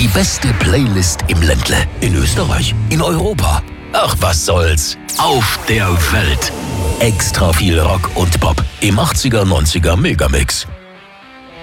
Die beste Playlist im Ländle. In Österreich. In Europa. Ach, was soll's. Auf der Welt. Extra viel Rock und Pop im 80er, 90er Megamix.